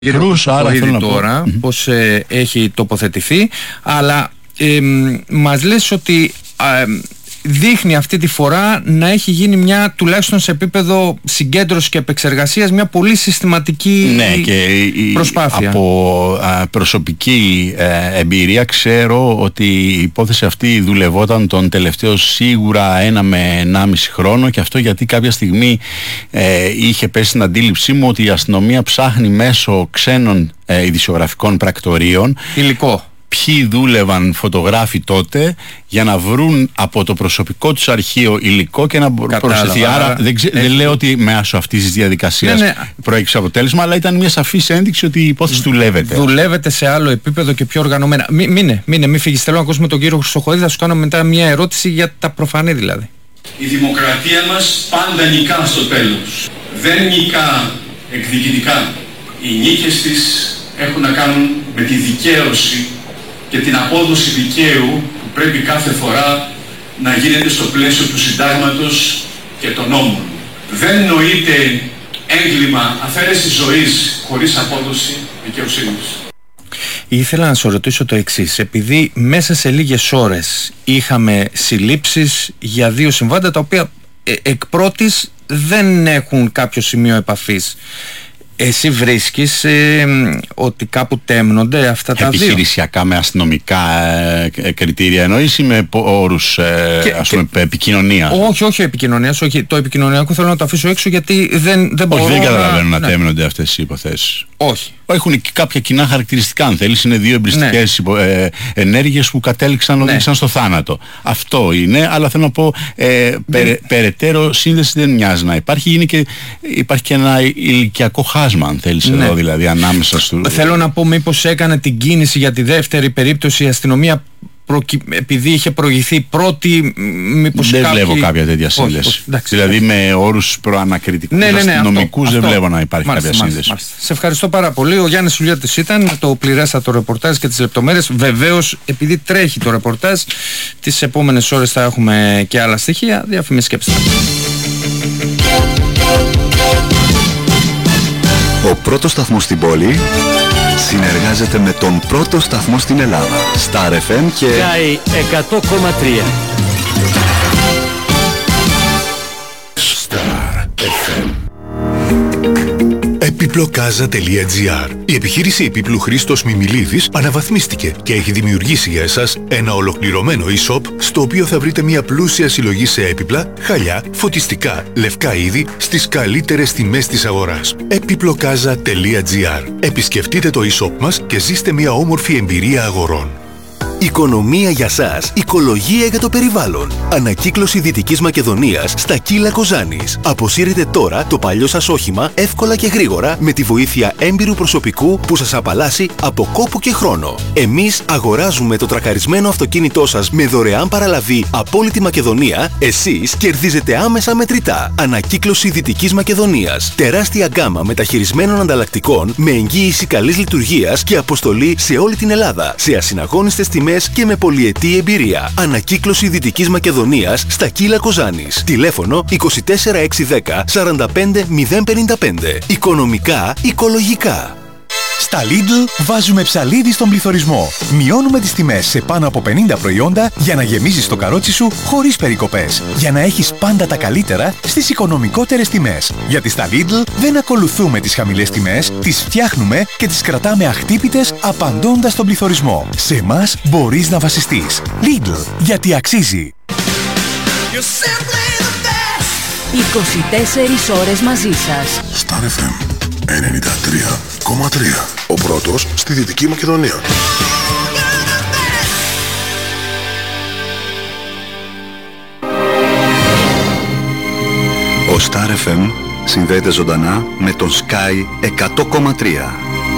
Το ήδη τώρα πως έχει τοποθετηθεί, αλλά μας λες ότι δείχνει αυτή τη φορά να έχει γίνει μια, τουλάχιστον σε επίπεδο συγκέντρωσης και επεξεργασίας, μια πολύ συστηματική προσπάθεια. Από προσωπική εμπειρία ξέρω ότι η υπόθεση αυτή δουλευόταν τον τελευταίο σίγουρα 1 με 1,5 χρόνο, και αυτό γιατί κάποια στιγμή είχε πέσει στην αντίληψή μου ότι η αστυνομία ψάχνει μέσω ξένων ειδησιογραφικών πρακτορείων υλικό. Ποιοι δούλευαν φωτογράφοι τότε, για να βρουν από το προσωπικό τους αρχείο υλικό και να προσθεθεί. Άρα δεν λέω ότι μέσω αυτής της διαδικασίας προέκυψε αποτέλεσμα, αλλά ήταν μια σαφής ένδειξη ότι η υπόθεση δουλεύεται. Δουλεύεται σε άλλο επίπεδο και πιο οργανωμένα. Μην φύγεις. Θέλω να ακούσουμε τον κύριο Χρυσοχοίδη, θα σου κάνω μετά μια ερώτηση για τα προφανή δηλαδή. Η δημοκρατία μας πάντα νικά στο τέλος. Δεν νικά εκδικητικά. Οι νίκες της έχουν να κάνουν με τη δικαίωση και την απόδοση δικαίου που πρέπει κάθε φορά να γίνεται στο πλαίσιο του συντάγματος και των νόμων. Δεν νοείται έγκλημα αφαίρεση ζωής χωρίς απόδοση δικαιοσύνης. Ήθελα να σου ρωτήσω το εξής. Επειδή μέσα σε λίγες ώρες είχαμε συλλήψεις για 2 συμβάντα, τα οποία εκ πρώτης δεν έχουν κάποιο σημείο επαφής, εσύ βρίσκεις ότι κάπου τέμνονται αυτά τα 2? Επιχειρησιακά με αστυνομικά κριτήρια εννοείς, ή με όρους επικοινωνίας? Όχι επικοινωνίας. Όχι. Το επικοινωνιακό θέλω να το αφήσω έξω, γιατί δεν μπορώ. Όχι, δεν καταλαβαίνω να τέμνονται αυτές οι υποθέσεις. Όχι. Έχουν και κάποια κοινά χαρακτηριστικά, αν θέλεις. Είναι 2 εμπριστικές ενέργειες που οδήγησαν στο θάνατο. Αυτό είναι, αλλά θέλω να πω περαιτέρω σύνδεση δεν μοιάζει να υπάρχει. Υπάρχει και ένα ηλικιακό χάσμα, αν θέλεις, εδώ δηλαδή, ανάμεσα στο... Θέλω να πω, μήπως έκανε την κίνηση για τη δεύτερη περίπτωση η αστυνομία επειδή είχε προηγηθεί η πρώτη, μήπως δεν βλέπω κάποια τέτοια σύνδεση. Δηλαδή με όρους προανακριτικούς αστυνομικούς δεν βλέπω να υπάρχει κάποια σύνδεση. Σε ευχαριστώ πάρα πολύ. Ο Γιάννης Σουλιώτης ήταν με το πληρέστατο ρεπορτάζ και τις λεπτομέρειες. Βεβαίως, επειδή τρέχει το ρεπορτάζ, τις επόμενες ώρες θα έχουμε και άλλα στοιχεία. Διαφημίσεις και επιστρέφουμε. Ο πρώτος σταθμός στην πόλη συνεργάζεται με τον πρώτο σταθμό στην Ελλάδα, Star FM και Sky 100,3. Star FM. Επιπλοκάζα.gr. Η επιχείρηση επίπλου Χρήστος Μιμιλίδης αναβαθμίστηκε και έχει δημιουργήσει για εσάς ένα ολοκληρωμένο e-shop, στο οποίο θα βρείτε μια πλούσια συλλογή σε έπιπλα, χαλιά, φωτιστικά, λευκά είδη στις καλύτερες τιμές της αγοράς. Επιπλοκάζα.gr. Επισκεφτείτε το e-shop μας και ζήστε μια όμορφη εμπειρία αγορών. Οικονομία για σας, οικολογία για το περιβάλλον. Ανακύκλωση Δυτικής Μακεδονίας στα Κύλα Κοζάνης. Αποσύρετε τώρα το παλιό σας όχημα εύκολα και γρήγορα, με τη βοήθεια έμπειρου προσωπικού που σας απαλλάσσει από κόπο και χρόνο. Εμείς αγοράζουμε το τρακαρισμένο αυτοκίνητό σας με δωρεάν παραλαβή από όλη τη Μακεδονία. Εσείς κερδίζετε άμεσα μετρητά. Ανακύκλωση Δυτικής Μακεδονίας. Τεράστια γκάμα μεταχειρισμένων ανταλλακτικών με εγγύηση καλής λειτουργίας και αποστολή σε όλη την Ελλάδα. Σε ασυναγώνιστες τιμές και με πολυετή εμπειρία. Ανακύκλωση Δυτικής Μακεδονίας στα Κύλα Κοζάνης. Τηλέφωνο 24610 45055. Οικονομικά, οικολογικά. Στα Lidl βάζουμε ψαλίδι στον πληθωρισμό. Μειώνουμε τις τιμές σε πάνω από 50 προϊόντα για να γεμίζεις το καρότσι σου χωρίς περικοπές. Για να έχεις πάντα τα καλύτερα στις οικονομικότερες τιμές. Γιατί στα Lidl δεν ακολουθούμε τις χαμηλές τιμές, τις φτιάχνουμε και τις κρατάμε αχτύπητες απαντώντας στον πληθωρισμό. Σε εμάς μπορείς να βασιστείς. Lidl, γιατί αξίζει. 24 ώρες μαζί σας. Star FM 93,3. Ο πρώτος στη Δυτική Μακεδονία. Ο Star FM συνδέεται ζωντανά με τον Sky 100,3.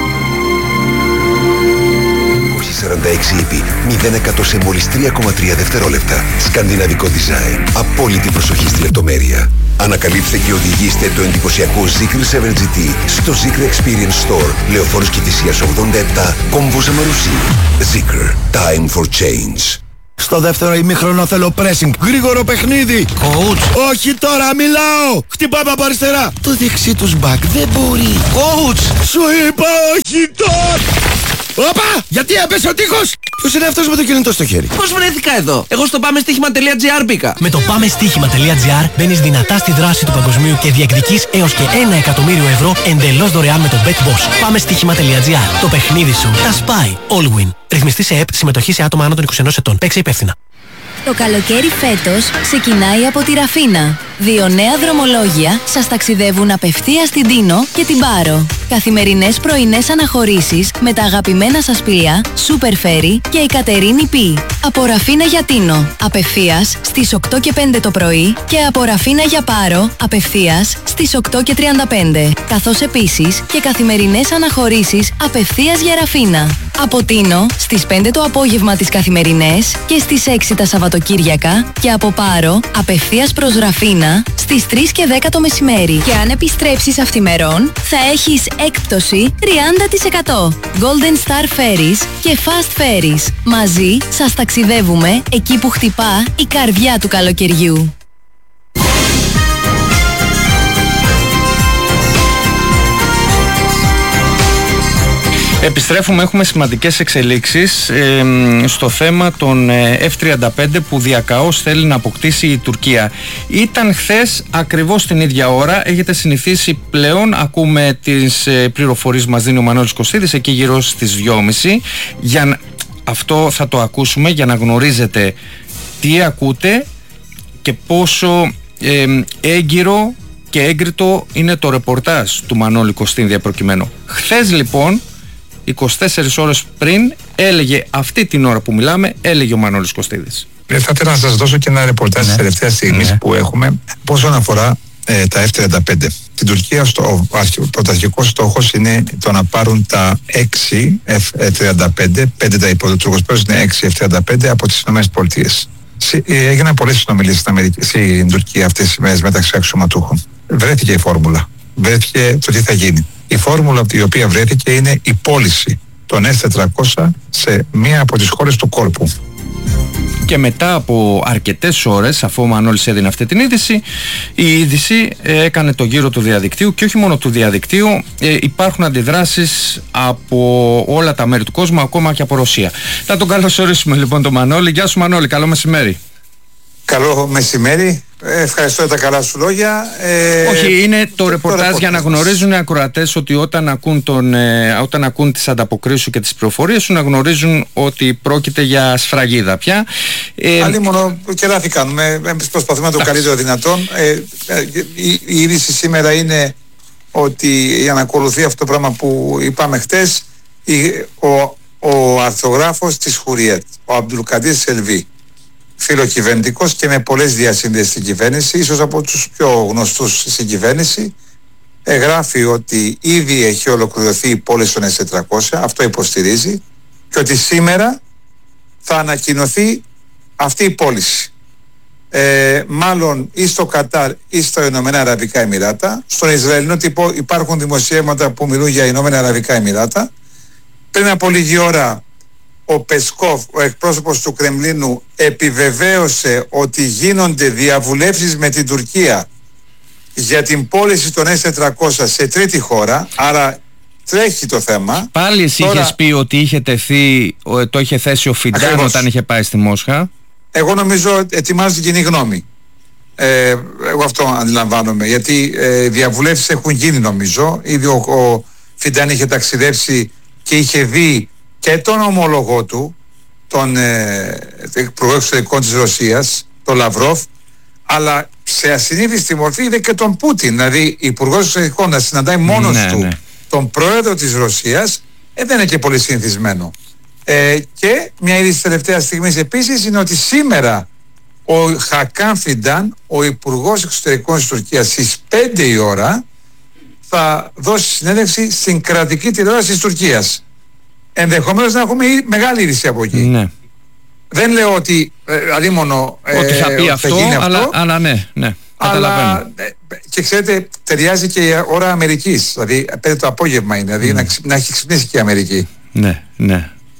46 ήπι, 0% σε μόλις 3,3 δευτερόλεπτα. Σκανδιναβικό design. Απόλυτη προσοχή στη λεπτομέρεια. Ανακαλύψτε και οδηγήστε το εντυπωσιακό Zikr 7GT στο Zikr Experience Store, Λεωφόρος Κηφισίας 87, Κόμβος Αμαρουσί. Zikr. Time for change. Στο δεύτερο ημίχρονο θέλω pressing. Γρήγορο παιχνίδι. Coach. Όχι τώρα, μιλάω. Χτυπάμε από αριστερά. Το δεξί τους back δεν μπορεί. Coach. Σου είπα όχι τώρα. Όπα! Γιατί έπεσε ο τείχος! Ποιος είναι αυτός με το κινητό στο χέρι? Πώς βρέθηκα εδώ? Εγώ στο πάμεστοίχημα.gr μπήκα. Με το πάμεστοίχημα.gr μπαίνεις δυνατά στη δράση του παγκοσμίου και διεκδικείς έως και 1 εκατομμύριο ευρώ εντελώς δωρεάν με το BetBoss. Πάμεστοίχημα.gr. Το παιχνίδι σου τα σπάει. All win. Ρυθμιστή σε ΕΠ, συμμετοχή σε άτομα άνω των 21 ετών. Παίξε υπεύθυνα. Το καλοκαίρι φέτος ξεκινάει από τη Ραφίνα. 2 νέα δρομολόγια σας ταξιδεύουν απευθείας στην Τίνο και την Πάρο. Καθημερινές πρωινές αναχωρήσεις με τα αγαπημένα σας πλοία Super Ferry και η Κατερίνη Π. Από Ραφίνα για Τίνο, απευθείας στις 8 και 5 το πρωί και από Ραφίνα για Πάρο, απευθείας στις 8 και 35. Καθώς επίσης και καθημερινές αναχωρήσεις απευθείας για Ραφίνα. Από Τίνο στις 5 το απόγευμα τις καθημερινές και στις 6 τα Σαββατοκύριακα και από Πάρο απευθείας προς Ραφίνα στις 3 και 10 το μεσημέρι. Και αν επιστρέψεις αυθημερών θα έχεις έκπτωση 30%. Golden Star Ferries και Fast Ferries. Μαζί σας ταξιδεύουμε εκεί που χτυπά η καρδιά του καλοκαιριού. Επιστρέφουμε, έχουμε σημαντικές εξελίξεις στο θέμα των F-35 που διακαώς θέλει να αποκτήσει η Τουρκία. Ήταν χθες ακριβώς την ίδια ώρα, έχετε συνηθίσει πλέον, ακούμε τις πληροφορίες που μας δίνει ο Μανώλης Κωστίδης εκεί γύρω στις 2.30. Αυτό θα το ακούσουμε για να γνωρίζετε τι ακούτε και πόσο έγκυρο και έγκριτο είναι το ρεπορτάζ του Μανώλη Κωστίδη προκειμένου. Χθες λοιπόν, 24 ώρες πριν, έλεγε αυτή την ώρα που μιλάμε, έλεγε ο Μανώλης Κωστίδης. Θα ήθελα να σας δώσω και ένα ρεπορτάζ της τελευταίας στιγμής που έχουμε όσον αφορά τα F-35. Στην Τουρκία ο πρωταρχικός στόχος είναι το να πάρουν τα 6 F-35, 5 τα υποτουρκοσπέρους είναι 6 F-35 από τις ΗΠΑ. Έγιναν πολλές συνομιλίες στην Τουρκία αυτές τις μέρες μεταξύ αξιωματούχων. Βρέθηκε η φόρμουλα. Βρέθηκε το τι θα γίνει. Η φόρμουλα η οποία βρέθηκε είναι η πώληση των S-400 σε μία από τις χώρες του κόλπου. Και μετά από αρκετές ώρες, αφού ο Μανώλης έδινε αυτή την είδηση, η είδηση έκανε το γύρο του διαδικτύου και όχι μόνο του διαδικτύου, υπάρχουν αντιδράσεις από όλα τα μέρη του κόσμου, ακόμα και από Ρωσία. Θα τον καλωσορίσουμε λοιπόν τον Μανώλη. Γεια σου Μανώλη, καλό μεσημέρι. Καλό μεσημέρι. Ευχαριστώ για τα καλά σου λόγια. Όχι, είναι το ρεπορτάζ για να γνωρίζουν οι ακροατές ότι όταν ακούν τις ανταποκρίσεις σου και τις πληροφορίες σου, να γνωρίζουν ότι πρόκειται για σφραγίδα πια. Αλλή μόνο κεράθη κάνουμε. Εμείς προσπαθούμε να το καλύτερο δυνατόν. Η είδηση σήμερα είναι ότι για να ακολουθεί αυτό το πράγμα που είπαμε χτες, ο αρθρογράφος της Χουριέτ, ο Αμπτουλκαντήρ Σελβί, φιλοκυβερνητικός και με πολλές διασύνδεσεις στην κυβέρνηση, ίσως από τους πιο γνωστούς στην κυβέρνηση, γράφει ότι ήδη έχει ολοκληρωθεί η πώληση των S-400, αυτό υποστηρίζει, και ότι σήμερα θα ανακοινωθεί αυτή η πώληση. Μάλλον ή στο Κατάρ ή στα Ηνωμένα Αραβικά Εμιράτα. Στον Ισραηλινό τύπο υπάρχουν δημοσιεύματα που μιλούν για Ηνωμένα Αραβικά Εμιράτα. Πριν από λίγη ώρα ο Πεσκόφ, ο εκπρόσωπος του Κρεμλίνου, επιβεβαίωσε ότι γίνονται διαβουλεύσεις με την Τουρκία για την πώληση των S-400 σε τρίτη χώρα, άρα τρέχει το θέμα. Πάλι εσύ είχες πει ότι είχε τεθεί, το είχε θέσει ο Φιντάν ακριβώς όταν είχε πάει στη Μόσχα. Εγώ νομίζω ετοιμάζει την κοινή γνώμη. Εγώ αυτό αντιλαμβάνομαι, γιατί διαβουλεύσεις έχουν γίνει νομίζω. Ήδη ο Φιντάν είχε ταξιδέψει και είχε δει και τον ομολογό του, τον υπουργό εξωτερικών της Ρωσίας, τον Λαυρόφ, αλλά σε ασυνήθιστη μορφή είδε και τον Πούτιν, δηλαδή υπουργός εξωτερικών να συναντάει μόνος του τον πρόεδρο της Ρωσίας, δεν είναι και πολύ συνηθισμένο. Και μια είδηση τελευταίας στιγμής επίσης είναι ότι σήμερα ο Χακάν Φιντάν, ο υπουργός εξωτερικών της Τουρκίας, στις 5 η ώρα θα δώσει συνέντευξη στην κρατική τηλεόραση της Τουρκίας. Ενδεχομένως να έχουμε μεγάλη είδηση από εκεί. Ναι. Δεν λέω ότι αλίμονο ότι θα πει αυτό, αλλά ναι. Αλλά και ξέρετε, ταιριάζει και η ώρα Αμερικής. Δηλαδή 5 το απόγευμα είναι, δηλαδή να έχει ξυπνήσει και η Αμερική. Ναι.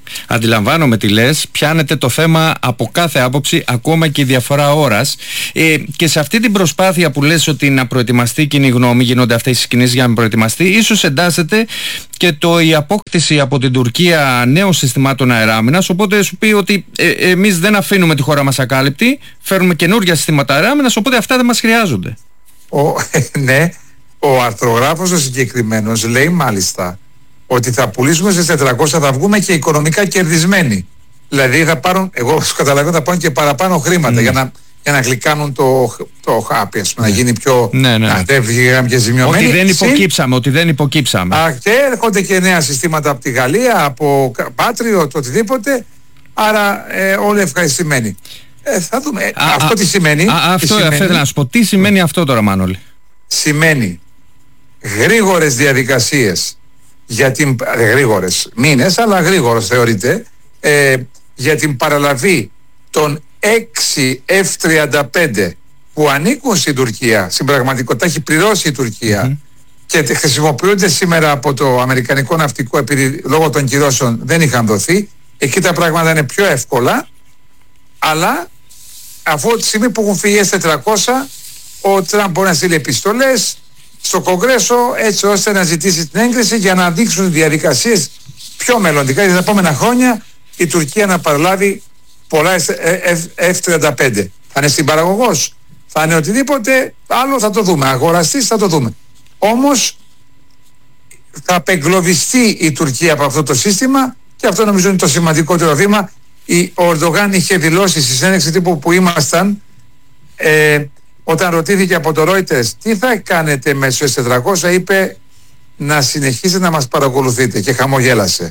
Αντιλαμβάνομαι τι λες, πιάνετε το θέμα από κάθε άποψη, ακόμα και η διαφορά ώρας, και σε αυτή την προσπάθεια που λες ότι να προετοιμαστεί η κοινή γνώμη, γίνονται αυτές οι κινήσεις για να προετοιμαστεί, ίσως εντάσσεται και η απόκτηση από την Τουρκία νέων συστημάτων αεράμινας, οπότε σου πει ότι εμείς δεν αφήνουμε τη χώρα μας ακάλυπτη, φέρνουμε καινούργια συστήματα αεράμινας, οπότε αυτά δεν μας χρειάζονται. Ναι, ο αρθρογράφος ο συγκεκριμένος λέει μάλιστα ότι θα πουλήσουμε σε 400, θα βγούμε και οικονομικά κερδισμένοι. Δηλαδή θα πάρουν, εγώ σου καταλαβαίνω, θα πάρουν και παραπάνω χρήματα για να γλυκάνουν το χάπι, ας πούμε, να γίνει πιο... και ζημιωμένοι. Ότι δεν υποκύψαμε. Και έρχονται και νέα συστήματα από τη Γαλλία, από Patriot, οτιδήποτε, άρα όλοι ευχαριστημένοι. Θα δούμε. Αυτό τι σημαίνει? Αυτό ήθελα να σου πω. Τι σημαίνει αυτό τώρα, Μανώλη? Σημαίνει γρήγορες διαδικασίες, γρήγορες μήνες, αλλά γρήγορος θεωρείται, για την παραλαβή των 6 F-35 που ανήκουν στην Τουρκία, στην πραγματικότητα έχει πληρώσει η Τουρκία και χρησιμοποιούνται σήμερα από το αμερικανικό ναυτικό, επειδή λόγω των κυρώσεων δεν είχαν δοθεί. Εκεί τα πράγματα είναι πιο εύκολα, αλλά αφού τη στιγμή που έχουν φύγει S-400, ο Τραμπ μπορεί να στείλει επιστολές στο Κογκρέσο, έτσι ώστε να ζητήσει την έγκριση για να δείξουν διαδικασίες πιο μελλοντικά για τα επόμενα χρόνια η Τουρκία να παραλάβει πολλά F-35. Θα είναι στην παραγωγός, θα είναι οτιδήποτε άλλο, θα το δούμε, αγοραστής, θα το δούμε. Όμως θα απεγκλωβιστεί η Τουρκία από αυτό το σύστημα και αυτό νομίζω είναι το σημαντικότερο βήμα. Ο Ερντογάν είχε δηλώσει στη συνέντευξη τύπου που ήμασταν, όταν ρωτήθηκε από το Reuters τι θα κάνετε με το S-400, είπε να συνεχίσετε να μας παρακολουθείτε και χαμογέλασε.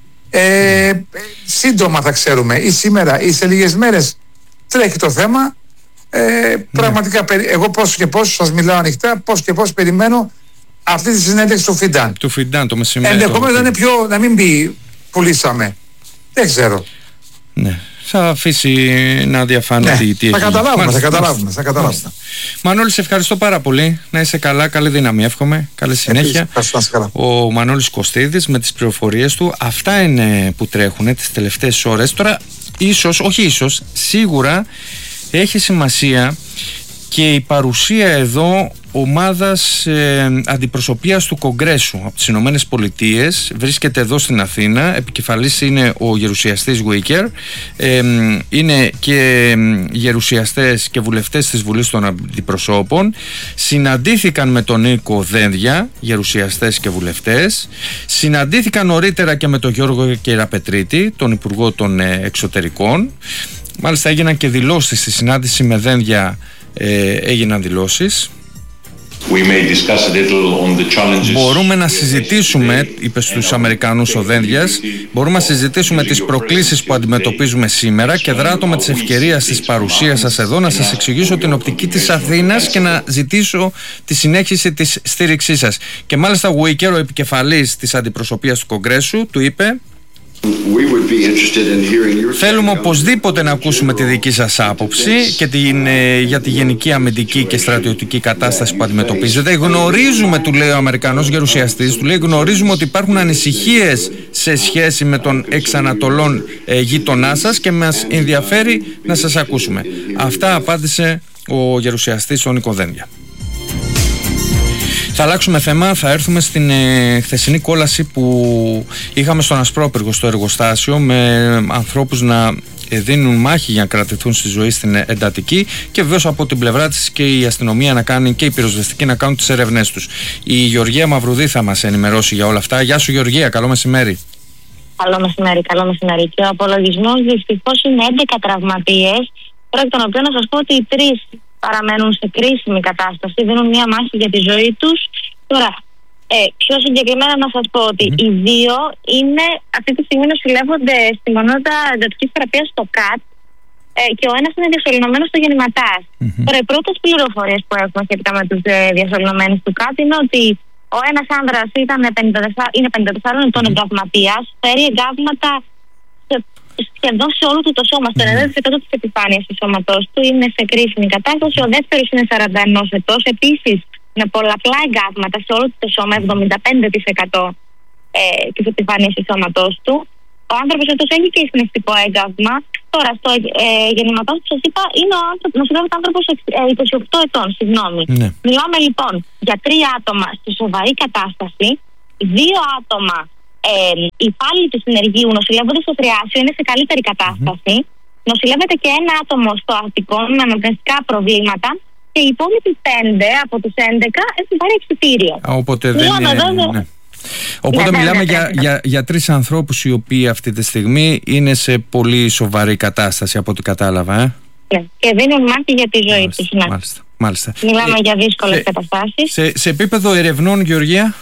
Σύντομα θα ξέρουμε, ή σήμερα ή σε λίγες μέρες τρέχει το θέμα. Πραγματικά εγώ πώς και πώς, σας μιλάω ανοιχτά, πώς και πώς περιμένω αυτή τη συνέντευξη του Φιντάν. Του Φιντάν το μεσημέρι. Ενδεχομένως να μην πει πουλήσαμε. Δεν ξέρω. Ναι. Θα αφήσει να διαφάνει τι έχει. Θα καταλάβουμε. Μανώλη, σε ευχαριστώ πάρα πολύ. Να είσαι καλά, καλή δύναμη εύχομαι. Καλή συνέχεια. Ο Μανώλης Κωστίδης με τις πληροφορίες του. Αυτά είναι που τρέχουν τις τελευταίες ώρες. Τώρα σίγουρα έχει σημασία και η παρουσία εδώ ομάδας αντιπροσωπείας του Κογκρέσου από τις Ηνωμένες Πολιτείες. Βρίσκεται εδώ στην Αθήνα, επικεφαλής είναι ο γερουσιαστής Γουίκερ, είναι και γερουσιαστές και βουλευτές της Βουλής των Αντιπροσώπων. Συναντήθηκαν με τον Νίκο Δένδια, γερουσιαστές και βουλευτές. Συναντήθηκαν νωρίτερα και με τον Γιώργο Κεραπετρίτη, τον Υπουργό των Εξωτερικών. Μάλιστα έγιναν και δηλώσεις στη συνάντηση με Δένδια, έγιναν δηλώσεις. Μπορούμε να συζητήσουμε, είπε στους Αμερικανούς ο Δένδιας, μπορούμε να συζητήσουμε τις προκλήσεις που αντιμετωπίζουμε σήμερα και δράτω με τις ευκαιρίες της παρουσίας σας εδώ να σας εξηγήσω την οπτική της Αθήνας και να ζητήσω τη συνέχιση της στήριξής σας. Και μάλιστα ο Γουίκερ, ο επικεφαλής της αντιπροσωπείας του Κογκρέσου, του είπε: θέλουμε οπωσδήποτε να ακούσουμε τη δική σας άποψη και για τη γενική αμυντική και στρατιωτική κατάσταση που αντιμετωπίζετε. Γνωρίζουμε, του λέει ο Αμερικανός γερουσιαστής, του λέει, γνωρίζουμε ότι υπάρχουν ανησυχίες σε σχέση με τον εξανατολών γείτονά σας και μας ενδιαφέρει να σας ακούσουμε. Αυτά απάντησε ο γερουσιαστής ο Νίκο Δένδια. Θα αλλάξουμε θέμα, θα έρθουμε στην χθεσινή κόλαση που είχαμε στον Ασπρόπυργο, στο εργοστάσιο, με ανθρώπους να δίνουν μάχη για να κρατηθούν στη ζωή στην εντατική και βεβαίως από την πλευρά της και η αστυνομία να κάνει και η πυροσβεστική να κάνουν τις ερευνές τους. Η Γεωργία Μαυρουδή θα μας ενημερώσει για όλα αυτά. Γεια σου Γεωργία, καλό μεσημέρι. Καλό μεσημέρι. Και ο απολογισμός δυστυχώς είναι 11 τραυματίες, πρώτα των οποίων να σας πω ότι οι 3 παραμένουν σε κρίσιμη κατάσταση, δίνουν μια μάχη για τη ζωή τους. Τώρα, πιο συγκεκριμένα να σας πω ότι οι 2 είναι αυτή τη στιγμή νοσηλεύονται στη μονάδα εντατικής θεραπείας στο ΚΑΤ και ο ένας είναι διασωληνωμένος στο γεννηματάς. Τώρα, οι πρώτες πληροφορίες που έχουμε σχετικά με τους διασωληνωμένους του ΚΑΤ είναι ότι ο ένας άνδρας είναι 54 ετών εγκαυματίας, φέρει εγκαύματα σχεδόν σε όλο του το σώμα, στο 90% της επιφάνειας του σώματός του, είναι σε κρίσιμη κατάσταση. Ο δεύτερος είναι 41 ετών, επίσης με πολλαπλά εγκαύματα σε όλο του το σώμα, 75% της επιφάνειας του σώματός του. Ο άνθρωπος αυτός έχει και συναισθητικό έγκαυσμα. Τώρα, στο γεννηματός που σας είπα, είναι νοσηλεύεται άνθρωπος 28 ετών, συγγνώμη. Ναι. Μιλάμε λοιπόν για 3 άτομα στη σοβαρή κατάσταση, 2 άτομα υπάλληλοι του συνεργείου νοσηλεύονται στο Θριάσιο, είναι σε καλύτερη κατάσταση. Νοσηλεύεται και 1 άτομο στο Αττικό με αναπνευστικά προβλήματα. Και οι υπόλοιποι 5 από τους 11 έχουν πάρει εξιτήριο. Οπότε δεν είναι. Ναι. Οπότε μιλάμε για 3 ανθρώπους οι οποίοι αυτή τη στιγμή είναι σε πολύ σοβαρή κατάσταση από ό,τι κατάλαβα. Ναι. Και δίνουν μάχη για τη ζωή τους. Ναι. Μάλιστα. Μιλάμε για δύσκολες καταστάσεις. Σε επίπεδο ερευνών, Γεωργία.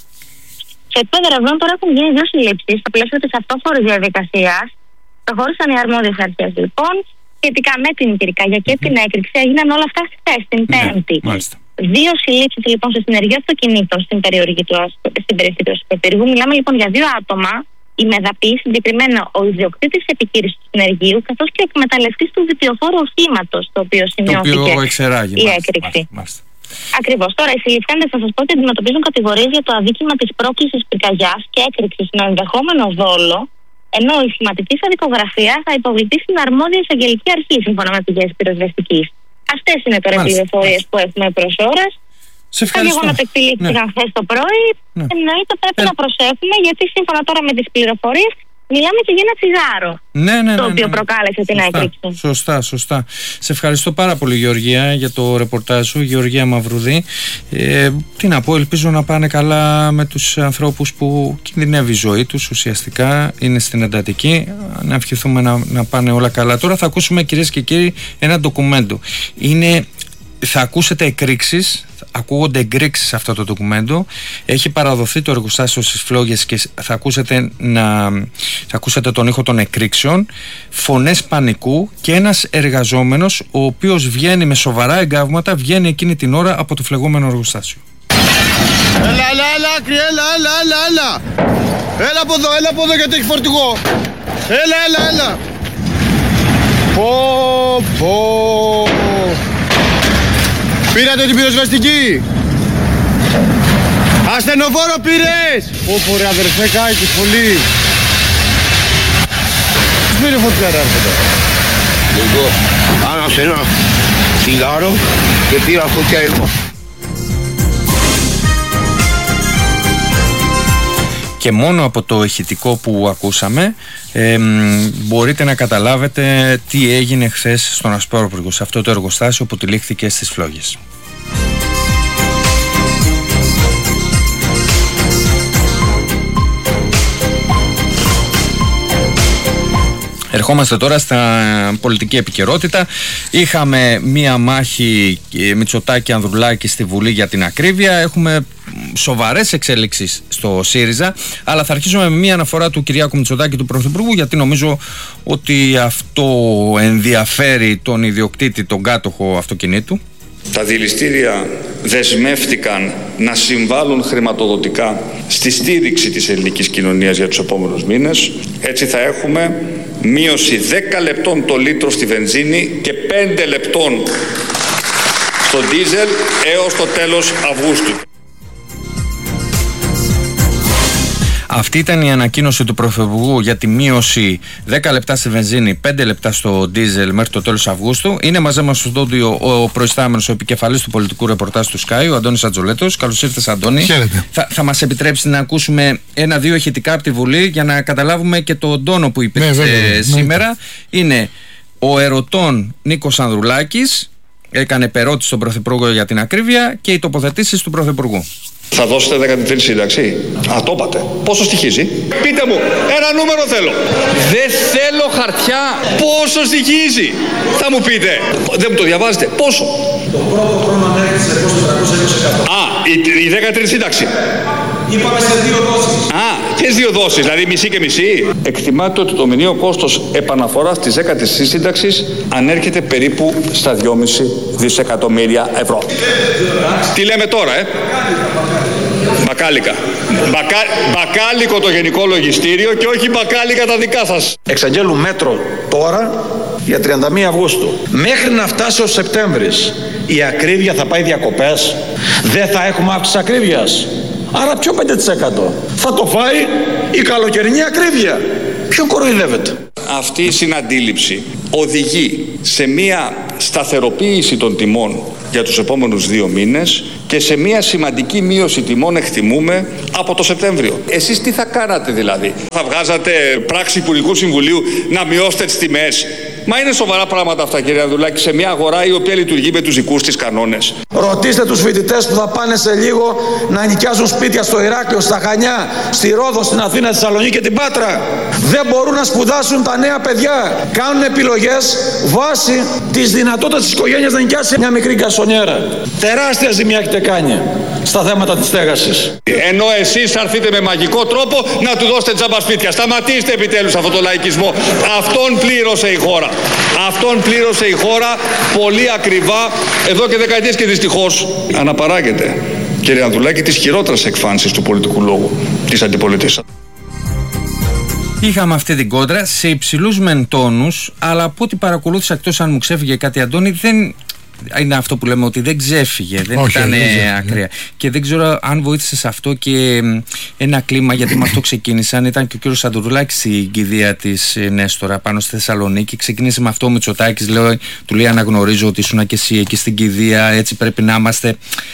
Σε επίπεδο ερευνών τώρα έχουν γίνει 2 συλλήψεις στα πλαίσια της αυτόφορης διαδικασίας. Προχώρησαν οι αρμόδιες αρχές λοιπόν. Σχετικά με την πυρκαγιά και την έκρηξη έγιναν όλα αυτά χθες, την Πέμπτη. 2 συλλήψεις λοιπόν στο συνεργείο αυτοκινήτων στην περιοχή του Ασπροπύργου. Μιλάμε λοιπόν για 2 άτομα, η μεδαπή, συγκεκριμένα ο ιδιοκτήτης της επιχείρησης του συνεργείου, καθώς και ο εκμεταλλευτής του βιτιοφόρου οχήματος, το οποίο σημειώθηκε η έκρηξη. Ακριβώς. Τώρα, οι συλληφθέντες θα σας πω ότι αντιμετωπίζουν κατηγορίες για το αδίκημα της πρόκλησης πυρκαγιάς και έκρηξης με ενδεχόμενο δόλο. Ενώ η σχηματική στα δικογραφία θα υποβληθεί στην αρμόδια εισαγγελική αρχή σύμφωνα με πηγές πυροσβεστικής. Αυτές είναι τώρα οι πληροφορίες που έχουμε προς ώρας. Τα γεγονότα εκτελήθηκαν χθες το πρωί. Εννοείται πρέπει να προσέχουμε, γιατί σύμφωνα τώρα με τις πληροφορίες μιλάμε και για ένα τσιγάρο. Το οποίο προκάλεσε την έκρηξη. Σωστά. Σε ευχαριστώ πάρα πολύ, Γεωργία, για το ρεπορτάζ σου. Γεωργία Μαυρουδή. Τι να πω, ελπίζω να πάνε καλά με τους ανθρώπους που κινδυνεύει η ζωή τους. Ουσιαστικά είναι στην εντατική. Να ευχηθούμε να πάνε όλα καλά. Τώρα θα ακούσουμε, κυρίες και κύριοι, ένα ντοκουμέντο. Θα ακούσετε εκρήξεις. Ακούγονται εκρήξεις σε αυτό το ντοκουμέντο. Έχει παραδοθεί το εργοστάσιο στις Φλόγες και θα ακούσετε τον ήχο των εκρήξεων, φωνές πανικού και ένας εργαζόμενος ο οποίος βγαίνει με σοβαρά εγκάβματα, βγαίνει εκείνη την ώρα από το φλεγόμενο εργοστάσιο. Έλα, άκρη, έλα. Έλα από εδώ γιατί έχει φορτηγό. Έλα. Πω. Πήρατε την πυροσβεστική. Ασθενοφόρο πήρες. Πω ρε αδερφέ, κάηκες πολύ. Πήρε φωτιά ρε άρθετε. Εγώ άναψε ένα τσιγάρο και πήρα φωτιά εγώ. Και μόνο από το ηχητικό που ακούσαμε μπορείτε να καταλάβετε τι έγινε χθες στον Ασπρόπυργο, σε αυτό το εργοστάσιο που τυλίχθηκε στις Φλόγες. Ερχόμαστε τώρα στα πολιτική επικαιρότητα. Είχαμε μία μάχη Μητσοτάκη-Ανδρουλάκη στη Βουλή για την ακρίβεια. Έχουμε σοβαρές εξέλιξεις στο ΣΥΡΙΖΑ, αλλά θα αρχίσουμε με μία αναφορά του Κυριάκου Μητσοτάκη, του Πρωθυπουργού, γιατί νομίζω ότι αυτό ενδιαφέρει τον ιδιοκτήτη, τον κάτοχο αυτοκινήτου. Τα δηληστήρια δεσμεύτηκαν να συμβάλλουν χρηματοδοτικά στη στήριξη της ελληνικής κοινωνίας για τους επόμενους μήνες. Έτσι θα έχουμε μείωση 10 λεπτών το λίτρο στη βενζίνη και 5 λεπτών στο ντίζελ έως το τέλος Αυγούστου. Αυτή ήταν η ανακοίνωση του Πρωθυπουργού για τη μείωση 10 λεπτά στη βενζίνη, 5 λεπτά στο ντίζελ μέχρι το τέλος Αυγούστου. Είναι μαζί μας στο στούντιο ο προϊστάμενος, ο επικεφαλής του πολιτικού ρεπορτάζ του Sky, ο Αντώνης Ατζολέτος. Καλώς ήρθες, Αντώνη. Θα μας επιτρέψει να ακούσουμε 1-2 ηχητικά από τη Βουλή για να καταλάβουμε και τον τόνο που υπήρξε σήμερα. Είναι ο ερωτών Νίκος Ανδρουλάκης, έκανε περώτηση στον Πρωθυπουργό για την ακρίβεια, και οι τοποθετήσεις του Πρωθυπουργού. Θα δώσετε 13η σύνταξη. Α, το είπατε. Πόσο στοιχίζει? Πείτε μου, ένα νούμερο θέλω. Δεν θέλω χαρτιά. Πόσο στοιχίζει? Θα μου πείτε. Δεν μου το διαβάζετε. Πόσο? Το πρώτο χρόνο ανέρχεται σε πόσο 320%. Α, η 13η σύνταξη. Είπαμε σε 2 δόσεις. Α, ποιες 2 δόσεις, δηλαδή μισή και μισή? Εκτιμάται ότι το μηνιαίο κόστος επαναφοράς της 10ης σύνταξης ανέρχεται περίπου στα 2,5 δισεκατομμύρια ευρώ. Τι λέμε τώρα, Μπακάλικα. Μπακάλικο το Γενικό Λογιστήριο και όχι μπακάλικα τα δικά σας. Εξαγγέλουν μέτρο τώρα για 31 Αυγούστου. Μέχρι να φτάσει ο Σεπτέμβρης η ακρίβεια θα πάει διακοπές. Δεν θα έχουμε αύξηση ακρίβειας. Άρα ποιο 5%? Θα το φάει η καλοκαιρινή ακρίβεια. Ποιον κοροϊδεύετε? Αυτή η συναντήληψη οδηγεί σε μια σταθεροποίηση των τιμών για τους επόμενους 2 μήνες και σε μια σημαντική μείωση τιμών εκτιμούμε από το Σεπτέμβριο. Εσείς τι θα κάνατε δηλαδή? Θα βγάζατε πράξη Υπουργικού Συμβουλίου να μειώσετε τις τιμές? Μα είναι σοβαρά πράγματα αυτά, κύριε Ανδρουλάκη, σε μια αγορά η οποία λειτουργεί με τους δικούς της κανόνες. Ρωτήστε τους φοιτητές που θα πάνε σε λίγο να νοικιάζουν σπίτια στο Ηράκλειο, στα Χανιά, στη Ρόδο, στην Αθήνα, στη Θεσσαλονίκη και την Πάτρα. Δεν μπορούν να σπουδάσουν τα νέα παιδιά. Κάνουν επιλογές βάσει της δυνατότητας της οικογένειας να νοικιάσει μια μικρή γκαρσονιέρα. Τεράστια ζημιά έχετε κάνει στα θέματα της στέγασης. Ενώ εσείς θα έρθετε με μαγικό τρόπο να του δώσετε τζάμπα σπίτια. Σταματήστε επιτέλους αυτό το λαϊκισμό. Αυτόν πλήρωσε η χώρα. Αυτόν πλήρωσε η χώρα πολύ ακριβά εδώ και δεκαετίες και δυστυχώς αναπαράγεται, κύριε Ανδρουλάκη, τις χειρότερες εκφάνσεις του πολιτικού λόγου της αντιπολίτευσης. Είχαμε αυτή την κόντρα σε υψηλούς μεν τόνους, αλλά από ό,τι παρακολούθησα, εκτός αν μου ξέφυγε κάτι, Αντώνη, δεν είναι αυτό που λέμε ότι δεν ξέφυγε, δεν ήταν ακραία. Και δεν ξέρω αν βοήθησε σε αυτό και ένα κλίμα, γιατί με αυτό ξεκίνησαν. Ήταν και ο κύριος Ανδρουλάκης στην κηδεία της Νέστορα πάνω στη Θεσσαλονίκη. Ξεκίνησε με αυτό ο Μητσοτάκης, του λέει αναγνωρίζω ότι ήσουν και εσύ εκεί στην κηδεία, έτσι πρέπει να είμαστε.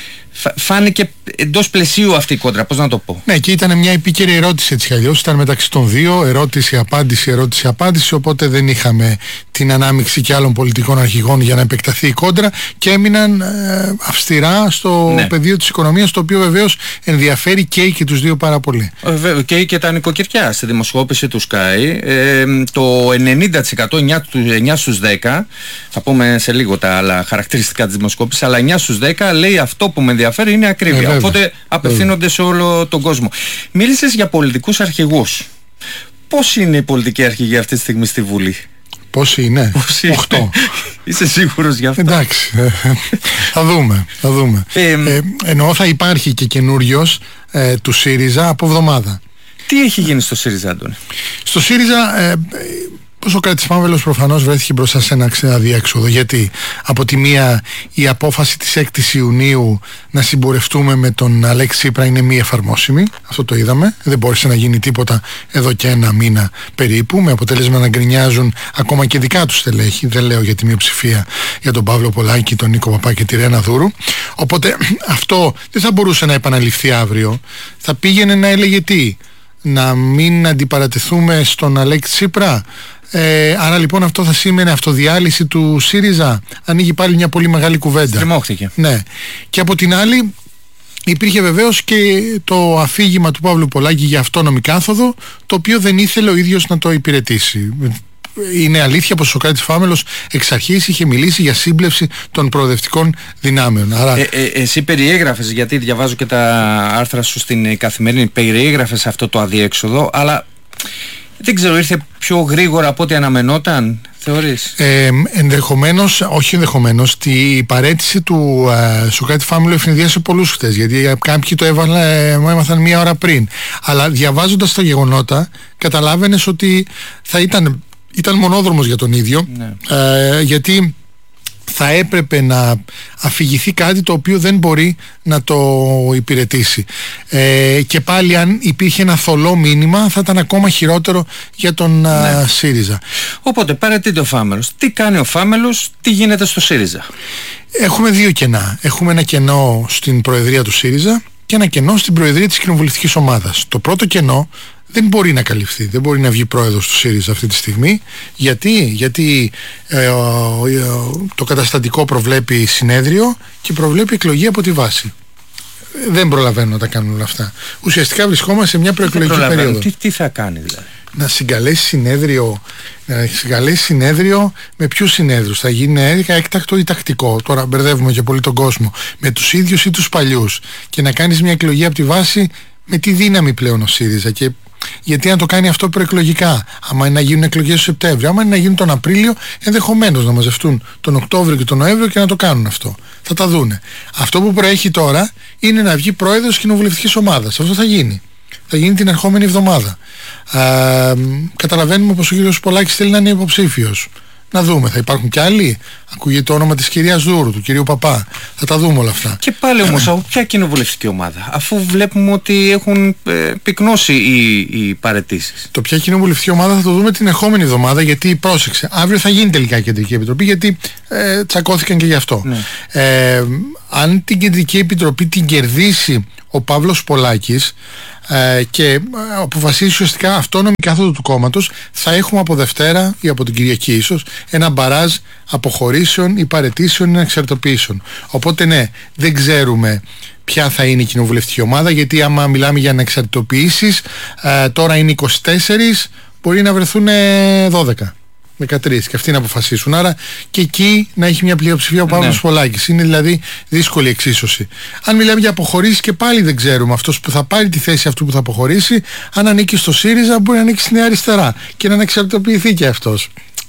Φάνηκε εντός πλαισίου αυτή η κόντρα, πώς να το πω. Ναι, και ήταν μια επίκαιρη ερώτηση έτσι κι αλλιώς. Ήταν μεταξύ των δύο, ερώτηση-απάντηση, οπότε δεν είχαμε την ανάμειξη και άλλων πολιτικών αρχηγών για να επεκταθεί η κόντρα και έμειναν αυστηρά στο πεδίο της οικονομίας, το οποίο βεβαίως ενδιαφέρει και τους δύο πάρα πολύ. Και τα νοικοκυριά. Στη δημοσκόπηση του Sky, το 90%, 9 στους 10, θα πούμε σε λίγο τα άλλα χαρακτηριστικά της δημοσκόπησης, αλλά 9 στους 10 λέει αυτό που με ενδιαφέρει είναι ακρίβεια. Βέβαια, οπότε απευθύνονται σε όλο τον κόσμο. Μίλησες για πολιτικούς αρχηγούς. Πώς είναι οι πολιτικοί αρχηγοί αυτή τη στιγμή στη Βουλή? Πώς είναι? 8. Είσαι σίγουρος γι' αυτό? Εντάξει, θα δούμε. Εννοώ θα υπάρχει και καινούριος του ΣΥΡΙΖΑ από εβδομάδα. Τι έχει γίνει στο ΣΥΡΙΖΑ, Αντώνη? Στο ΣΥΡΙΖΑ ο Σωκράτης Πάμβελος προφανώς βρέθηκε μπροστά σε ένα αδιέξοδο, γιατί από τη μία η απόφαση της 6ης Ιουνίου να συμπορευτούμε με τον Αλέξη Τσίπρα είναι μη εφαρμόσιμη, αυτό το είδαμε, δεν μπόρεσε να γίνει τίποτα εδώ και 1 μήνα περίπου, με αποτέλεσμα να γκρινιάζουν ακόμα και δικά τους στελέχη, δεν λέω για τη μειοψηφία, για τον Παύλο Πολάκη, τον Νίκο Παπά και τη Ρένα Δούρου, οπότε αυτό δεν θα μπορούσε να επαναληφθεί αύριο, θα πήγαινε να έλεγε τι, να μην αντιπαρατεθούμε στον Αλέξη Τσίπρα. Άρα λοιπόν αυτό θα σήμαινε αυτοδιάλυση του ΣΥΡΙΖΑ. Ανοίγει πάλι μια πολύ μεγάλη κουβέντα. Στριμώχθηκε. Ναι. Και από την άλλη υπήρχε βεβαίως και το αφήγημα του Παύλου Πολάκη για αυτόνομη κάθοδο, το οποίο δεν ήθελε ο ίδιος να το υπηρετήσει. Είναι αλήθεια πως ο Σωκράτης Πάμβελος εξ αρχής είχε μιλήσει για σύμπλευση των προοδευτικών δυνάμεων. Άρα... εσύ περιέγραφες, γιατί διαβάζω και τα άρθρα σου στην Καθημερινή, περιέγραφες αυτό το αδιέξοδο, αλλά δεν ξέρω, ήρθε πιο γρήγορα από ό,τι αναμενόταν, θεωρείς? Όχι ενδεχομένως, η παραίτηση του Σωκράτη Πάμβελου ευνηδίασε πολλούς χτες, γιατί κάποιοι το έμαθαν 1 ώρα πριν. Αλλά διαβάζοντας τα γεγονότα, καταλάβαινες ότι θα ήταν μονόδρομος για τον ίδιο, γιατί θα έπρεπε να αφηγηθεί κάτι το οποίο δεν μπορεί να το υπηρετήσει. Και πάλι αν υπήρχε ένα θολό μήνυμα θα ήταν ακόμα χειρότερο για τον ΣΥΡΙΖΑ. Οπότε παρατείται ο Φάμελος. Τι κάνει ο Φάμελος, τι γίνεται στο ΣΥΡΙΖΑ? Έχουμε 2 κενά. Έχουμε ένα κενό στην Προεδρία του ΣΥΡΙΖΑ και ένα κενό στην Προεδρία της Κοινοβουλευτικής Ομάδας. Το πρώτο κενό δεν μπορεί να καλυφθεί, δεν μπορεί να βγει πρόεδρος του ΣΥΡΙΖΑ αυτή τη στιγμή. Γιατί το καταστατικό προβλέπει συνέδριο και προβλέπει εκλογή από τη βάση. Δεν προλαβαίνουν να τα κάνουν όλα αυτά. Ουσιαστικά βρισκόμαστε σε μια προεκλογική περίοδο. Τι θα κάνει δηλαδή? Να συγκαλέσει συνέδριο με ποιους συνέδριους? Θα γίνει έκτακτο ή τακτικό? Τώρα μπερδεύουμε και πολύ τον κόσμο. Με τους ίδιους ή τους παλιούς? Και να κάνεις μια εκλογή από τη βάση, με τι δύναμη πλέον ο ΣΥΡΙΖΑ? Και γιατί να το κάνει αυτό προεκλογικά? Άμα είναι να γίνουν εκλογές το Σεπτέμβριο, άμα είναι να γίνουν τον Απρίλιο, ενδεχομένως να μαζευτούν τον Οκτώβριο και τον Νοέμβριο και να το κάνουν αυτό. Θα τα δούνε. Αυτό που προέχει τώρα είναι να βγει πρόεδρος κοινοβουλευτικής ομάδας. Αυτό θα γίνει. Θα γίνει την ερχόμενη εβδομάδα. Καταλαβαίνουμε πως ο κ. Πολάκης θέλει να είναι υποψήφιος. να δούμε. Θα υπάρχουν κι άλλοι. Ακούγεται το όνομα της κυρίας Δούρου, του κυρίου Παπά. Θα τα δούμε όλα αυτά. Και πάλι όμως, από ποια κοινοβουλευτική ομάδα, αφού βλέπουμε ότι έχουν πυκνώσει οι παραιτήσεις. Το ποια κοινοβουλευτική ομάδα θα το δούμε την ερχόμενη εβδομάδα, γιατί πρόσεξε. Αύριο θα γίνει τελικά η Κεντρική Επιτροπή, γιατί τσακώθηκαν και γι' αυτό. Ναι. Αν την Κεντρική Επιτροπή την κερδίσει ο Παύλος Πολάκης και αποφασίσει ουσιαστικά αυτόνομη κάθοδο του κόμματος, θα έχουμε από Δευτέρα ή από την Κυριακή ίσως ένα μπαράζ αποχωρήσεων ή παραιτήσεων ή εξαρτοποιήσεων. Οπότε ναι, δεν ξέρουμε ποια θα είναι η κοινοβουλευτική ομάδα, γιατί άμα μιλάμε για ανεξαρτητοποιήσεις, τώρα είναι 24, μπορεί να βρεθούν 12. 13 και αυτοί να αποφασίσουν. Άρα και εκεί να έχει μια πλειοψηφία ο Παύλος Πολάκης. Είναι δηλαδή δύσκολη εξίσωση. Αν μιλάμε για αποχωρήσεις, και πάλι δεν ξέρουμε αυτός που θα πάρει τη θέση αυτού που θα αποχωρήσει, αν ανήκει στο ΣΥΡΙΖΑ, μπορεί να ανήκει στη Νέα Αριστερά και να ανεξαρτητοποιηθεί και αυτός.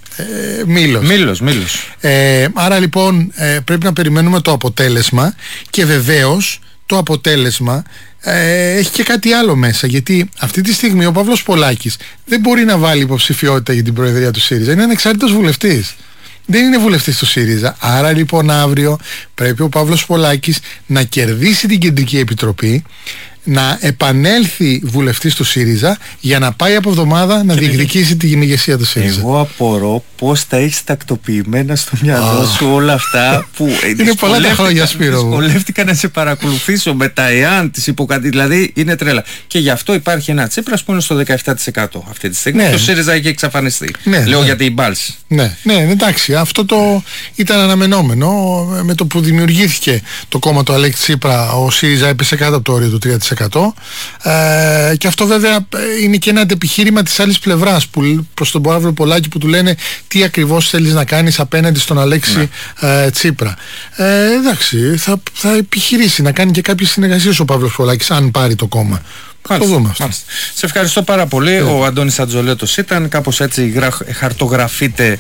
Μήλος. Άρα λοιπόν πρέπει να περιμένουμε το αποτέλεσμα, και βεβαίως το αποτέλεσμα έχει και κάτι άλλο μέσα, γιατί αυτή τη στιγμή ο Παύλος Πολάκης δεν μπορεί να βάλει υποψηφιότητα για την προεδρία του ΣΥΡΙΖΑ. Είναι ανεξάρτητος βουλευτής. Δεν είναι βουλευτής του ΣΥΡΙΖΑ. Άρα λοιπόν αύριο πρέπει ο Παύλος Πολάκης να κερδίσει την Κεντρική Επιτροπή, να επανέλθει βουλευτής του ΣΥΡΙΖΑ για να πάει από εβδομάδα να διεκδικήσει την ηγεσία του ΣΥΡΙΖΑ. Εγώ απορώ πώς τα έχεις τακτοποιημένα στο μυαλό σου όλα αυτά που είναι πολλά τα χρόνια, Σπύρο. Δυσκολεύτηκα να σε παρακολουθήσω με τα εάν της υποκατή, δηλαδή είναι τρέλα. Και γι' αυτό υπάρχει ένα Τσίπρας που είναι στο 17% αυτή τη στιγμή. Το ΣΥΡΙΖΑ έχει εξαφανιστεί. Λέω για την μπάλση. Ναι, εντάξει, αυτό το ήταν αναμενόμενο. Με το που δημιουργήθηκε το κόμμα του Αλέξη Τσίπρα, ο ΣΥΡΙΖΑ έπεσε κάτω από το όριο του 3%. Και αυτό βέβαια είναι και ένα αντεπιχείρημα της άλλης πλευράς προς τον Παύλο Πολάκη, που του λένε τι ακριβώς θέλεις να κάνεις απέναντι στον Αλέξη Τσίπρα. Εντάξει, θα επιχειρήσει να κάνει και κάποιες συνεργασίες ο Παύλος Πολάκης, αν πάρει το κόμμα. Το δούμε αυτό. Σε ευχαριστώ πάρα πολύ. Ο Αντώνης Ατζολέτος ήταν. Κάπως έτσι χαρτογραφείται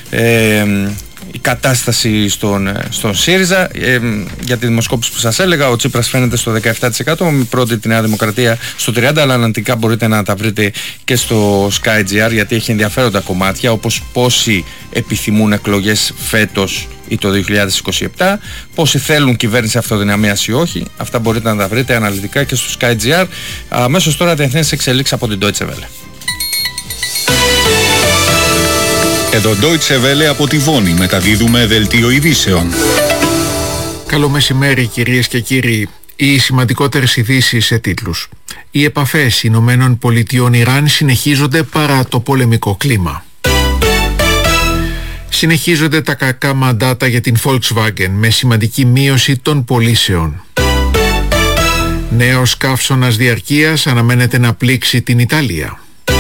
η κατάσταση στον ΣΥΡΙΖΑ. Για τη δημοσκόπηση που σας έλεγα, ο Τσίπρας φαίνεται στο 17%, με πρώτη τη Νέα Δημοκρατία στο 30%, αλλά αναλυτικά μπορείτε να τα βρείτε και στο SkyGR, γιατί έχει ενδιαφέροντα κομμάτια, όπως πόσοι επιθυμούν εκλογές φέτος ή το 2027, πόσοι θέλουν κυβέρνηση αυτοδυναμίας ή όχι. Αυτά μπορείτε να τα βρείτε αναλυτικά και στο SkyGR. Αμέσως τώρα τεχνές εξελίξεις από την Deutsche Welle. Εδώ Deutsche Welle από τη Βόνη, μεταδίδουμε δελτίο ειδήσεων. Καλό μεσημέρι κυρίες και κύριοι. Οι σημαντικότερες ειδήσεις σε τίτλους. Οι επαφές Ηνωμένων Πολιτειών Ιράν συνεχίζονται παρά το πολεμικό κλίμα. Συνεχίζονται τα κακά μαντάτα για την Volkswagen με σημαντική μείωση των πωλήσεων. Νέος καύσωνας διαρκείας αναμένεται να πλήξει την Ιταλία.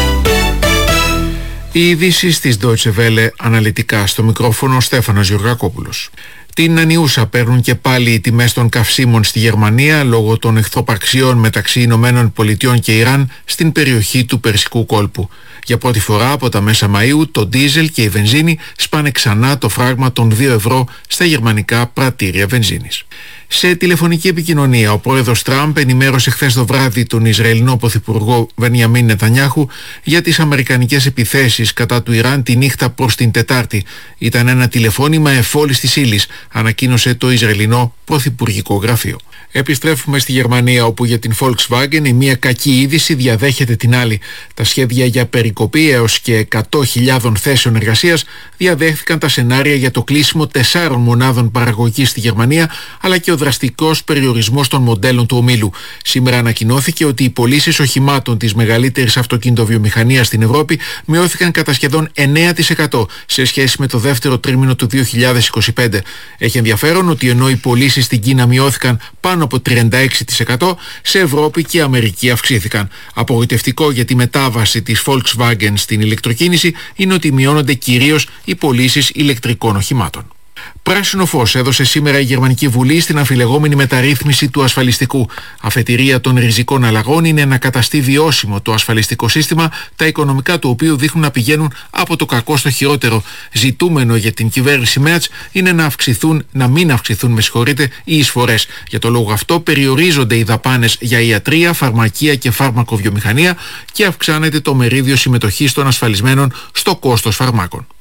Οι ειδήσεις της Deutsche Welle αναλυτικά, στο μικρόφωνο ο Στέφανος Γεωργακόπουλος. Την ανιούσα παίρνουν και πάλι οι τιμές των καυσίμων στη Γερμανία λόγω των εχθροπραξιών μεταξύ Ηνωμένων Πολιτειών και Ιράν στην περιοχή του Περσικού κόλπου. Για πρώτη φορά από τα μέσα Μαΐου το ντίζελ και η βενζίνη σπάνε ξανά το φράγμα των 2 ευρώ στα γερμανικά πρατήρια βενζίνης. Σε τηλεφωνική επικοινωνία, ο πρόεδρος Τραμπ ενημέρωσε χθες το βράδυ τον Ισραηλινό πρωθυπουργό Μπενιαμίν Νετανιάχου για τις αμερικανικές επιθέσεις κατά του Ιράν τη νύχτα προς την Τετάρτη. Ήταν ένα τηλεφώνημα εφόλης της ύλης, ανακοίνωσε το Ισραηλινό πρωθυπουργικό γραφείο. Επιστρέφουμε στη Γερμανία, όπου για την Volkswagen η μία κακή είδηση διαδέχεται την άλλη. Τα σχέδια για περικοπή έως και 100.000 θέσεων εργασίας διαδέχθηκαν τα σενάρια για το κλείσιμο 4 μονάδων παραγωγής στη Γερμανία, αλλά και ο δραστικός περιορισμός των μοντέλων του ομίλου. Σήμερα ανακοινώθηκε ότι οι πωλήσεις οχημάτων της μεγαλύτερης αυτοκινητοβιομηχανίας στην Ευρώπη μειώθηκαν κατά σχεδόν 9% σε σχέση με το δεύτερο τρίμηνο του 2025. Έχει ενδιαφέρον ότι ενώ οι πωλήσεις στην Κίνα μειώθηκαν πάνω από 36%, σε Ευρώπη και Αμερική αυξήθηκαν. Απογοητευτικό για τη μετάβαση της Volkswagen στην ηλεκτροκίνηση είναι ότι μειώνονται κυρίως οι πωλήσεις ηλεκτρικών οχημάτων. Πράσινο φως έδωσε σήμερα η Γερμανική Βουλή στην αμφιλεγόμενη μεταρρύθμιση του ασφαλιστικού. Αφετηρία των ριζικών αλλαγών είναι να καταστεί βιώσιμο το ασφαλιστικό σύστημα, τα οικονομικά του οποίου δείχνουν να πηγαίνουν από το κακό στο χειρότερο. Ζητούμενο για την κυβέρνηση Μέρτς είναι να μην αυξηθούν οι εισφορές. Για το λόγο αυτό περιορίζονται οι δαπάνες για ιατρία, φαρμακεία και φάρμακοβιομηχανία και αυξάνεται το μερίδιο συμμετοχής των ασφαλισμένων στο κόστος φαρμάκων.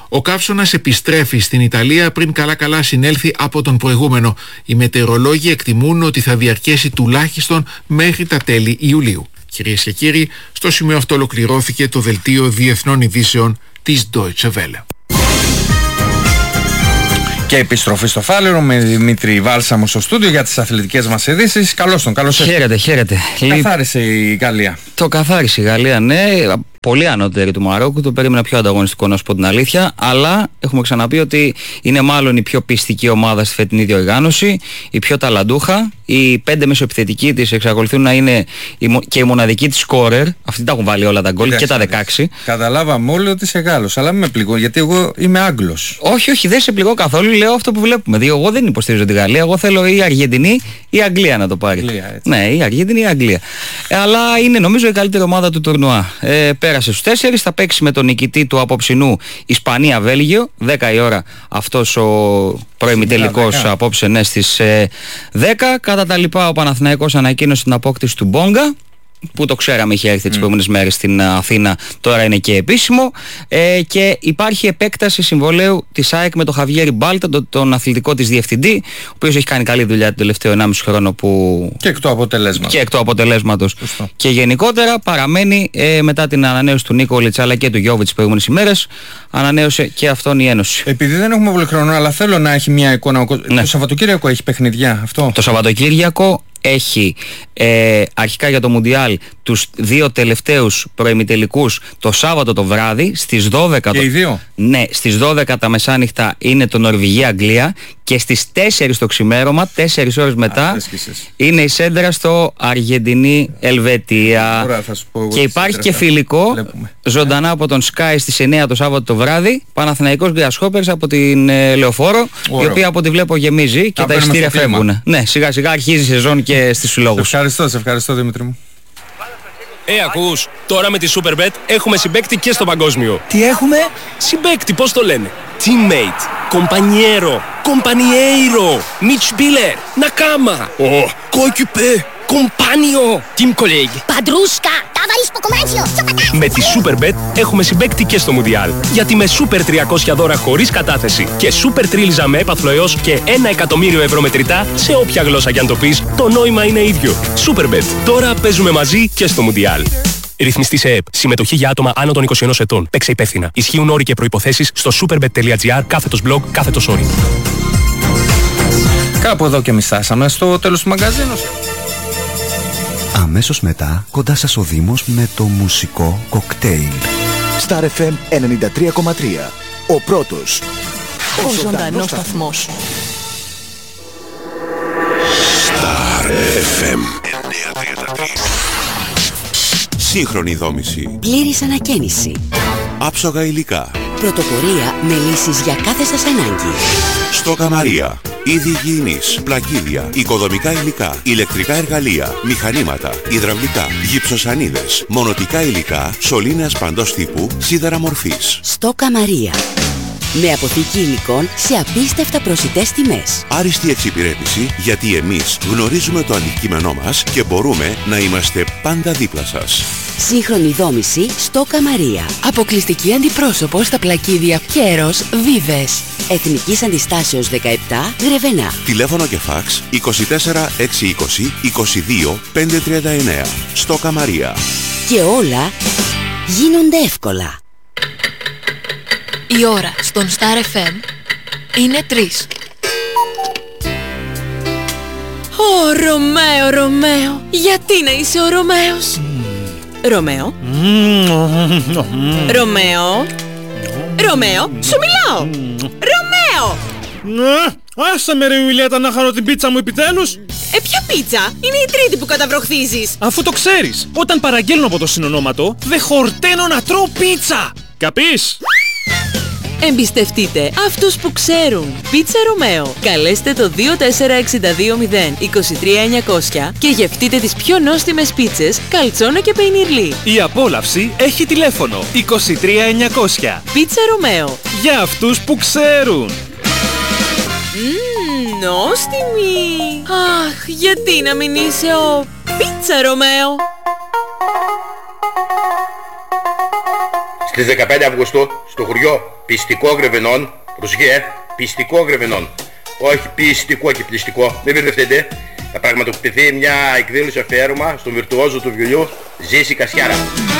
Ο καύσωνας επιστρέφει στην Ιταλία πριν καλά-καλά συνέλθει από τον προηγούμενο. Οι μετεωρολόγοι εκτιμούν ότι θα διαρκέσει τουλάχιστον μέχρι τα τέλη Ιουλίου. Κυρίες και κύριοι, στο σημείο αυτό ολοκληρώθηκε το δελτίο διεθνών ειδήσεων της Deutsche Welle. Και επιστροφή στο Φάληρο με Δημήτρη Βάλσαμο στο στούντιο για τις αθλητικές μας ειδήσεις. Καλώς τον, καλώς ήρθατε. Χαίρετε. Καθάρισε η Γαλλία. Το καθάρισε η Γαλλία, ναι. Πολύ ανώτερη του Μαρόκου, το περίμενα πιο ανταγωνιστικό να σου πω την αλήθεια, αλλά έχουμε ξαναπεί ότι είναι μάλλον η πιο πιστική ομάδα στη φετινή διοργάνωση, η πιο ταλαντούχα, οι 5 μεσοεπιθετικοί της εξακολουθούν να είναι και η μοναδική της σκόρερ, αυτοί τα έχουν βάλει όλα τα γκολ και τα 16. Καταλάβαμε όλοι ότι είσαι Γάλλος, αλλά μην με πληγώ γιατί εγώ είμαι Άγγλος. Όχι, δεν σε πληγώ καθόλου, λέω αυτό που βλέπουμε. Δηλαδή, εγώ δεν υποστηρίζω τη Γαλλία, εγώ θέλω η Αργεντινή ή η Αγγλία να το πάρει. Ναι, η Αργεντινή ή η Αγγλία. Αλλά είναι νομίζω η καλύτερη ομάδα του τουρνουά. Πέρασε στους 4, θα παίξει με τον νικητή του απόψινού Ισπανία-Βέλγιο, 10 η ώρα αυτός ο προημιτελικός απόψε, ναι, στις 10. Κατά τα λοιπά ο Παναθηναϊκός ανακοίνωσε την απόκτηση του Μπόγκα, που το ξέραμε, είχε έρθει τις προηγούμενες μέρες στην Αθήνα, τώρα είναι και επίσημο, και υπάρχει επέκταση συμβολαίου της ΑΕΚ με τον Χαβιέρι Μπάλτα, τον αθλητικό της διευθυντή, ο οποίος έχει κάνει καλή δουλειά τον τελευταίο 1,5 χρόνο και εκ του αποτελέσματος. Και γενικότερα παραμένει μετά την ανανέωση του Νίκολιτς αλλά και του Γιώβιτς τις προηγούμενες ημέρες, ανανέωσε και αυτόν η Ένωση. Επειδή δεν έχουμε πολύ χρόνο, αλλά θέλω να έχει μια εικόνα. Το Σαββατοκύριακο έχει παιχνιδιά αυτό. Το Σαββατοκύριακο έχει αρχικά για το Μουντιάλ τους 2 τελευταίους προημιτελικούς το Σάββατο το βράδυ στις 12. Και οι δύο? Ναι, στις 12 τα μεσάνυχτα είναι το Νορβηγία-Αγγλία και στις 4 το ξημέρωμα, 4 ώρες μετά, είναι η σέντρα στο Αργεντινή-Ελβετία. Και υπάρχει και φιλικό ζωντανά από τον Sky στις 9 το Σάββατο το βράδυ, Παναθηναϊκός Γκριασχόπερς από την Λεωφόρο, η οποία από ό,τι βλέπω γεμίζει και τα εισιτήρια φεύγουν. Ναι, σιγά σιγά αρχίζει η σεζόν και στις συλλόγους. Σε ευχαριστώ Δημήτρη μου. Ακούς, τώρα με τη Superbet έχουμε συμπαίκτη και στο παγκόσμιο. Τι έχουμε? Συμπαίκτη, πώς το λένε? Teammate, compañero, compañeiro, Mitspieler, Nakama, coéquipier, compagno, team colleague. Παντρούσκα, ταβαρίσκο κομμάτσιο, σοπατά. Με τη Superbet έχουμε συμπαίκτη και στο Μουντιάλ. Γιατί με Super 300 δώρα χωρίς κατάθεση και Super Τρίλιζα με έπαθλο έως και 1 εκατομμύριο ευρώ μετρητά, σε όποια γλώσσα κι αν το πεις, το νόημα είναι ίδιο. Superbet. Τώρα παίζουμε μαζί και στο Μουντιάλ. Ρυθμιστή σε ΕΕΠ. Συμμετοχή για άτομα άνω των 21 ετών. Παίξε υπεύθυνα. Ισχύουν όροι και προϋποθέσεις στο superbet.gr/blog/όροι. Κάπου εδώ και εμείς φτάσαμε στο τέλος του μαγκαζίνου. Αμέσως μετά, κοντά σας ο Δήμος με το μουσικό κοκτέιλ. Star FM 93,3. Ο πρώτος. Ο ζωντανός σταθμός. Star FM 933. Σύγχρονη δόμηση. Πλήρης ανακαίνιση. Άψογα υλικά. Πρωτοπορία με λύσεις για κάθε σας ανάγκη. Στόκα Μαρία. Είδη υγιεινής, πλακίδια, οικοδομικά υλικά, ηλεκτρικά εργαλεία, μηχανήματα, υδραυλικά, γυψοσανίδες, μονοτικά υλικά, σωλήνες παντός τύπου, σίδερα μορφής. Στόκα Μαρία. Με αποθήκη υλικών σε απίστευτα προσιτές τιμές. Άριστη εξυπηρέτηση, γιατί εμείς γνωρίζουμε το αντικείμενό μας και μπορούμε να είμαστε πάντα δίπλα σας. Σύγχρονη δόμηση Στόκα Μαρία. Αποκλειστική αντιπρόσωπο στα πλακίδια Κέρος Βίβες. Εθνικής Αντιστάσεως 17 Γρεβενά. Τηλέφωνο και φάξ 24 620 22 539. Στόκα Μαρία. Και όλα γίνονται εύκολα. Η ώρα στον Star FM είναι 3. Ρωμαίο, γιατί να είσαι ο Ρωμαίος? Ρωμαίο, σου μιλάω! Ρωμαίο! Άσε με ρε Ιουλιέτα να χάνω την πίτσα μου επιτέλους! Ποια πίτσα? Είναι η τρίτη που καταβροχθίζεις! Αφού το ξέρεις, όταν παραγγέλνω από το συνονόματο, δεν χορταίνω να τρώω πίτσα! Καπείς? Εμπιστευτείτε αυτούς που ξέρουν. Πίτσα Ρωμαίο. Καλέστε το 24620 23900 και γευτείτε τις πιο νόστιμες πίτσες, καλτσόνα και πεϊνιρλί. Η απόλαυση έχει τηλέφωνο 23900. Πίτσα Ρωμαίο. Για αυτούς που ξέρουν. Νόστιμη. Αχ, γιατί να μην είσαι ο Πίτσα Ρωμαίο? Στις 15 Αυγούστου στο χωριό Πιστικό Γρεβενών, προσοχή, Πιστικό Γρεβενών, όχι πιστικό και πληστικό, μην μπερδευτείτε, θα πραγματοποιηθεί μια εκδήλωση αφιέρωμα στον βιρτουόζο του βιολιού Ζήση Κασιάρα.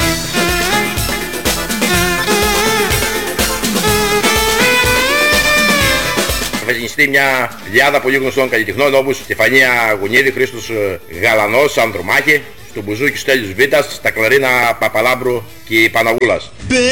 Θα γεννηστεί μια πλειάδα πολύ γνωστών καλλιτεχνών όπως Στεφανία Γουνίδη, Χρήστος Γαλανός, Ανδρομάχη, στον μπουζούκι Στέλιος Βίτας, στα κλαρίνα Παπαλάμπρου και Παναγούλας.